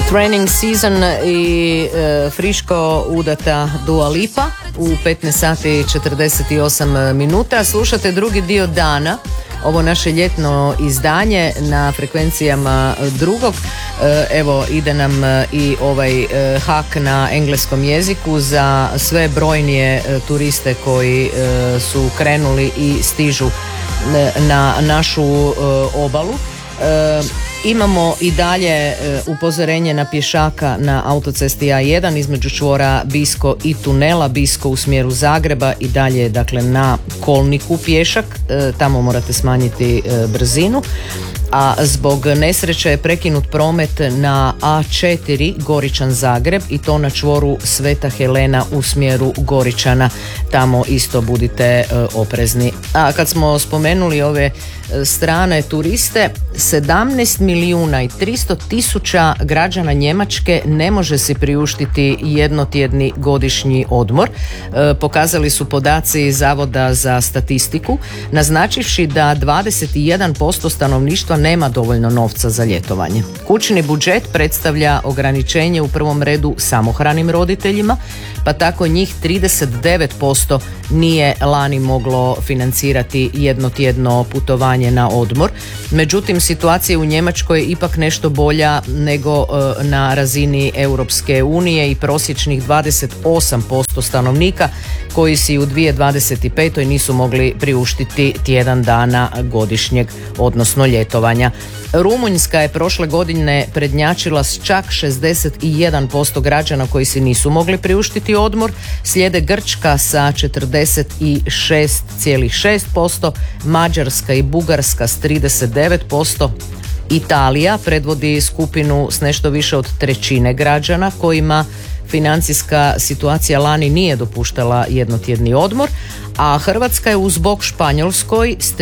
Training Season i friško udata Dua Lipa u 15 sati 48 minuta. Slušate drugi dio dana, ovo naše ljetno izdanje na frekvencijama drugog. Evo ide nam i ovaj hak na engleskom jeziku za sve brojnije turiste koji su krenuli i stižu na našu obalu. Imamo i dalje upozorenje na pješaka na autocesti A1 između čvora Bisko i tunela Bisko u smjeru Zagreba i dalje dakle na kolniku pješak, tamo morate smanjiti brzinu. A zbog nesreće je prekinut promet na A4 Goričan Zagreb i to na čvoru Sveta Helena u smjeru Goričana, tamo isto budite oprezni. A kad smo spomenuli ove strane turiste, 17 milijuna i 300 tisuća građana Njemačke ne može si priuštiti jednotjedni godišnji odmor. Pokazali su podaci Zavoda za statistiku, naznačivši da 21% stanovništva nema dovoljno novca za ljetovanje. Kućni budžet predstavlja ograničenje u prvom redu samohranim roditeljima, pa tako njih 39% nije lani moglo financirati jednotjedno putovanje na odmor. Međutim, situacija u Njemačkoj je ipak nešto bolja nego na razini Europske unije i prosječnih 28% stanovnika koji si u 2025. nisu mogli priuštiti tjedan dana godišnjeg, odnosno ljetovanja. Rumunjska je prošle godine prednjačila s čak 61% građana koji si nisu mogli priuštiti odmor, slijede Grčka sa 46,6%, Mađarska i Bugarska s 39%, Italija predvodi skupinu s nešto više od trećine građana kojima financijska situacija lani nije dopuštala jednotjedni odmor, a Hrvatska je uz bok Španjolskoj s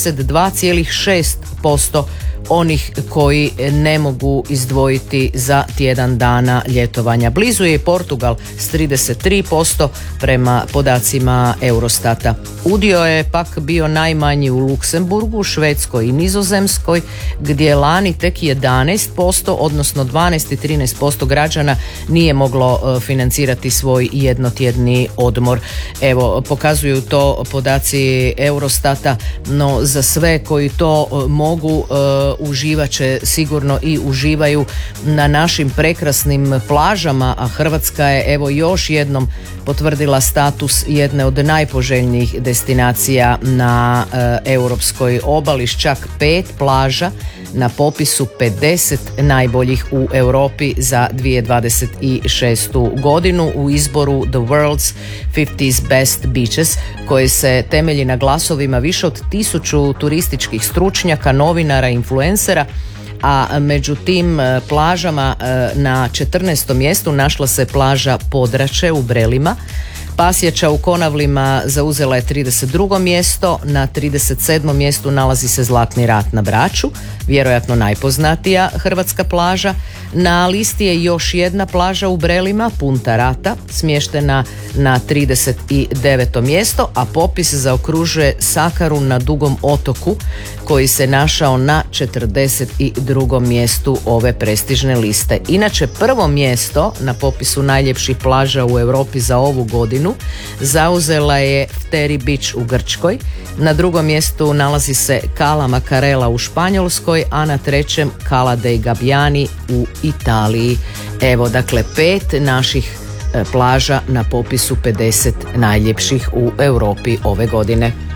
32,6% onih koji ne mogu izdvojiti za tjedan dana ljetovanja. Blizu je i Portugal s 33% prema podacima Eurostata. Udio je pak bio najmanji u Luksemburgu, Švedskoj i Nizozemskoj, gdje je lani tek 11%, odnosno 12 i 13% građana nije moglo financirati svoj jednotjedni odmor. Evo, pokazuju to podaci Eurostata, no za sve koji to mogu uživat će sigurno i uživaju na našim prekrasnim plažama, a Hrvatska je evo još jednom potvrdila status jedne od najpoželjnijih destinacija na europskoj obali, s čak 5 plaža na popisu 50 najboljih u Europi za 2026. godinu u izboru The World's 50 Best Beaches, koji se temelji na glasovima više od 1000 turističkih stručnjaka, novinara, influencera, a među tim plažama na 14. mjestu našla se plaža Podrače u Brelima. Pasjača u Konavlima zauzela je 32. mjesto, na 37. mjestu nalazi se Zlatni rat na Braču, vjerojatno najpoznatija hrvatska plaža. Na listi je još jedna plaža u Brelima, Punta Rata, smještena na 39. mjesto, a popis zaokružuje Sakarun na Dugom otoku, koji se našao na 42. mjestu ove prestižne liste. Inače, prvo mjesto na popisu najljepših plaža u Europi za ovu godinu zauzela je Fteri Beach u Grčkoj, na drugom mjestu nalazi se Cala Macarela u Španjolskoj, a na trećem Cala dei Gabbiani u Italiji. Evo, dakle, 5 naših plaža na popisu 50 najljepših u Europi ove godine.